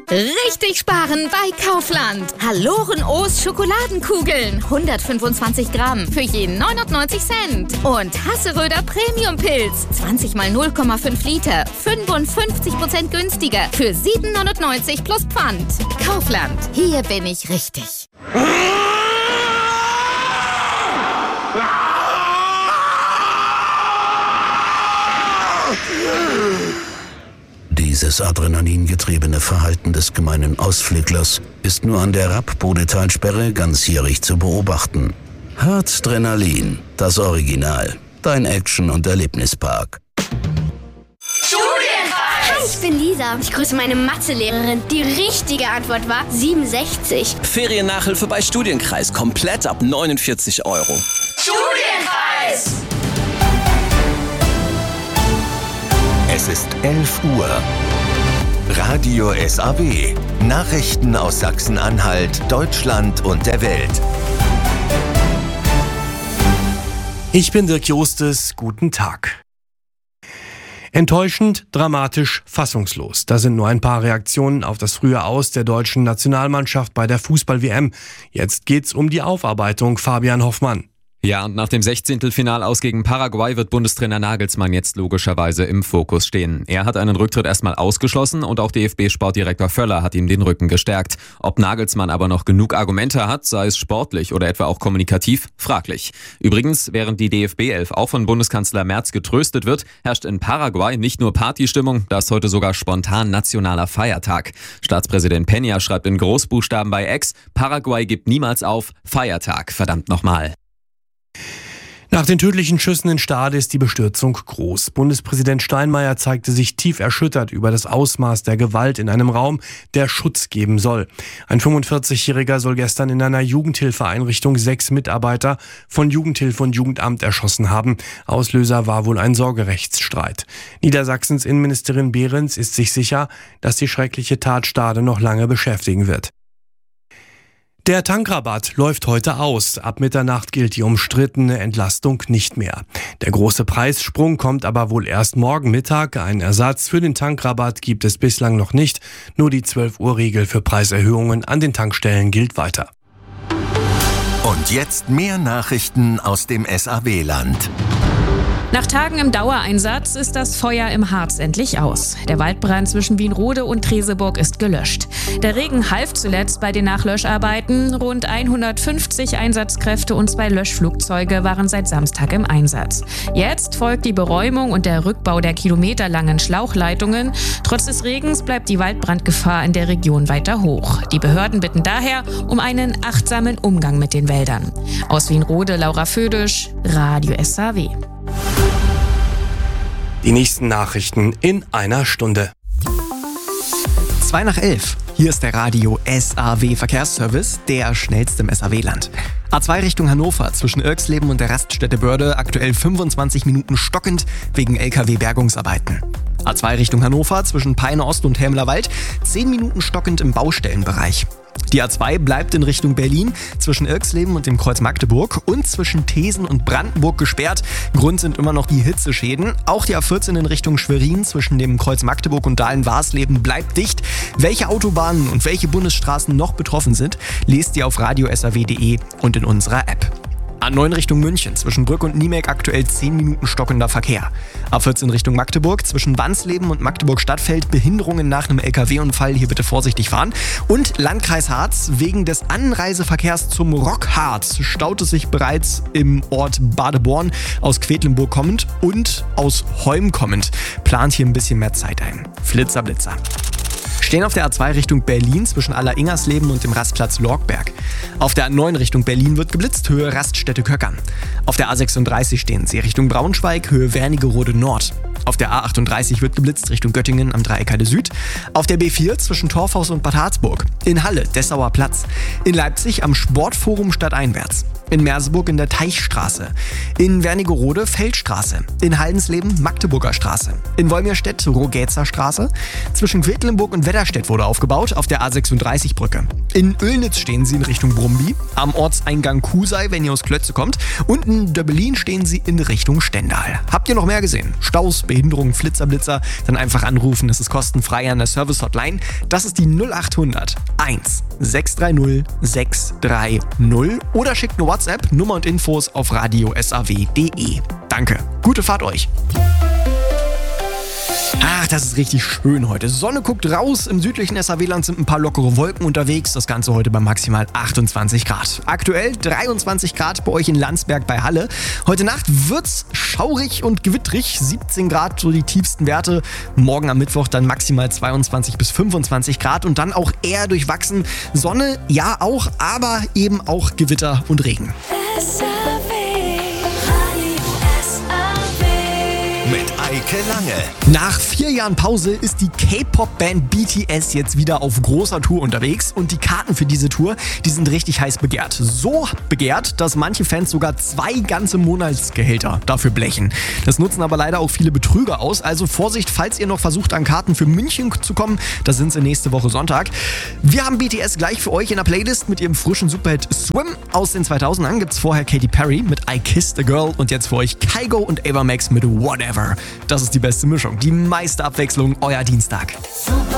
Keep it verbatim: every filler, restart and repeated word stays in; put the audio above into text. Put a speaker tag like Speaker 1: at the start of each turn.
Speaker 1: Richtig sparen bei Kaufland. Haloren O's Schokoladenkugeln. hundertfünfundzwanzig Gramm für je neunundneunzig Cent. Und Hasseröder Premium Pilz. zwanzig mal null Komma fünf Liter. fünfundfünfzig Prozent günstiger. Für sieben neunundneunzig plus Pfand. Kaufland. Hier bin ich richtig.
Speaker 2: Dieses adrenalingetriebene Verhalten des gemeinen Ausflüglers ist nur an der Rapp-Bodetalsperre ganzjährig zu beobachten. Harzdrenalin, das Original. Dein Action- und Erlebnispark.
Speaker 3: Hi, ich bin Lisa. Ich grüße meine Mathelehrerin. Die richtige Antwort war siebenundsechzig.
Speaker 4: Feriennachhilfe bei Studienkreis. Komplett ab neunundvierzig Euro.
Speaker 5: Studienkreis!
Speaker 6: Es ist elf Uhr. Radio S A W. Nachrichten aus Sachsen-Anhalt, Deutschland und der Welt.
Speaker 7: Ich bin Dirk Jostes. Guten Tag. Enttäuschend, dramatisch, fassungslos. Das sind nur ein paar Reaktionen auf das frühe Aus der deutschen Nationalmannschaft bei der Fußball-W M. Jetzt geht's um die Aufarbeitung. Fabian Hoffmann.
Speaker 8: Ja, und nach dem Sechzehntelfinal aus gegen Paraguay wird Bundestrainer Nagelsmann jetzt logischerweise im Fokus stehen. Er hat einen Rücktritt erstmal ausgeschlossen und auch D F B-Sportdirektor Völler hat ihm den Rücken gestärkt. Ob Nagelsmann aber noch genug Argumente hat, sei es sportlich oder etwa auch kommunikativ, fraglich. Übrigens, während die D F B elf auch von Bundeskanzler Merz getröstet wird, herrscht in Paraguay nicht nur Partystimmung, da ist heute sogar spontan nationaler Feiertag. Staatspräsident Peña schreibt in Großbuchstaben bei X, Paraguay gibt niemals auf, Feiertag, verdammt nochmal.
Speaker 7: Nach den tödlichen Schüssen in Stade ist die Bestürzung groß. Bundespräsident Steinmeier zeigte sich tief erschüttert über das Ausmaß der Gewalt in einem Raum, der Schutz geben soll. Ein fünfundvierzigjähriger soll gestern in einer Jugendhilfeeinrichtung sechs Mitarbeiter von Jugendhilfe und Jugendamt erschossen haben. Auslöser war wohl ein Sorgerechtsstreit. Niedersachsens Innenministerin Behrens ist sich sicher, dass die schreckliche Tat Stade noch lange beschäftigen wird. Der Tankrabatt läuft heute aus. Ab Mitternacht gilt die umstrittene Entlastung nicht mehr. Der große Preissprung kommt aber wohl erst morgen Mittag. Einen Ersatz für den Tankrabatt gibt es bislang noch nicht. Nur die zwölf Uhr Regel für Preiserhöhungen an den Tankstellen gilt weiter.
Speaker 6: Und jetzt mehr Nachrichten aus dem S A W-Land.
Speaker 9: Nach Tagen im Dauereinsatz ist das Feuer im Harz endlich aus. Der Waldbrand zwischen Wienrode und Treseburg ist gelöscht. Der Regen half zuletzt bei den Nachlöscharbeiten. Rund hundertfünfzig Einsatzkräfte und zwei Löschflugzeuge waren seit Samstag im Einsatz. Jetzt folgt die Beräumung und der Rückbau der kilometerlangen Schlauchleitungen. Trotz des Regens bleibt die Waldbrandgefahr in der Region weiter hoch. Die Behörden bitten daher um einen achtsamen Umgang mit den Wäldern. Aus Wienrode, Laura Födisch, Radio S A W.
Speaker 7: Die nächsten Nachrichten in einer Stunde.
Speaker 10: Zwei nach elf. Hier ist der Radio S A W Verkehrsservice, der schnellste im S A W-Land. A zwei Richtung Hannover zwischen Irxleben und der Raststätte Börde aktuell fünfundzwanzig Minuten stockend wegen L K W-Bergungsarbeiten. A zwei Richtung Hannover zwischen Peine Ost und Helmler Wald zehn Minuten stockend im Baustellenbereich. Die A zwei bleibt in Richtung Berlin zwischen Irxleben und dem Kreuz Magdeburg und zwischen Thesen und Brandenburg gesperrt. Grund sind immer noch die Hitzeschäden. Auch die A vierzehn in Richtung Schwerin zwischen dem Kreuz Magdeburg und Dahlen-Warsleben bleibt dicht. Welche Autobahnen und welche Bundesstraßen noch betroffen sind, lest ihr auf radio s a w punkt d e und in unserer App. A neun Richtung München, zwischen Brück und Niemek aktuell zehn Minuten stockender Verkehr. A vierzehn Richtung Magdeburg, zwischen Wansleben und Magdeburg-Stadtfeld Behinderungen nach einem L K W-Unfall, hier bitte vorsichtig fahren. Und Landkreis Harz, wegen des Anreiseverkehrs zum Rockharz staut es sich bereits im Ort Badeborn aus Quedlinburg kommend und aus Heum kommend. Plant hier ein bisschen mehr Zeit ein. Flitzer, Blitzer. Stehen auf der A zwei Richtung Berlin zwischen Aller-Ingersleben und dem Rastplatz Lorgberg. Auf der A neun Richtung Berlin wird geblitzt, Höhe Raststätte Köckern. Auf der A sechsunddreißig stehen sie Richtung Braunschweig, Höhe Wernigerode Nord. Auf der A achtunddreißig wird geblitzt Richtung Göttingen am Dreieckheide Süd. Auf der B vier zwischen Torfhaus und Bad Harzburg. In Halle, Dessauer Platz. In Leipzig am Sportforum stadteinwärts. in Merseburg in der Teichstraße, in Wernigerode Feldstraße, in Haldensleben Magdeburger Straße, in Wolmirstedt Rogetzer Straße, zwischen Quedlinburg und Wedderstedt wurde aufgebaut, auf der A sechsunddreißig Brücke. In Oelnitz stehen sie in Richtung Brumby, am Ortseingang Kusei, wenn ihr aus Klötze kommt, und in Döbbelin stehen sie in Richtung Stendal. Habt ihr noch mehr gesehen? Staus, Behinderungen, Flitzer, dann einfach anrufen, das ist kostenfrei an der Service-Hotline. Das ist die null achthundert eins sechs drei null sechs drei null oder schickt eine WhatsApp, Nummer und Infos auf radio s a w punkt d e. Danke, gute Fahrt euch. Ach, das ist richtig schön heute. Sonne guckt raus, im südlichen S A W-Land sind ein paar lockere Wolken unterwegs. Das Ganze heute bei maximal achtundzwanzig Grad. Aktuell dreiundzwanzig Grad bei euch in Landsberg bei Halle. Heute Nacht wird's schaurig und gewittrig, siebzehn Grad so die tiefsten Werte. Morgen am Mittwoch dann maximal zweiundzwanzig bis fünfundzwanzig Grad und dann auch eher durchwachsen. Sonne, ja auch, aber eben auch Gewitter und Regen.
Speaker 6: Mit Eike Lange.
Speaker 10: Nach vier Jahren Pause ist die K-Pop-Band B T S jetzt wieder auf großer Tour unterwegs und die Karten für diese Tour, die sind richtig heiß begehrt. So begehrt, dass manche Fans sogar zwei ganze Monatsgehälter dafür blechen. Das nutzen aber leider auch viele Betrüger aus, also Vorsicht, falls ihr noch versucht an Karten für München zu kommen, da sind sie nächste Woche Sonntag. Wir haben B T S gleich für euch in der Playlist mit ihrem frischen Superhit Swim aus den zweitausendern. Gibt's vorher Katy Perry mit I Kissed a Girl und jetzt für euch Kygo und Ava Max mit Whatever. Das ist die beste Mischung, die meiste Abwechslung, euer Dienstag.
Speaker 5: Super.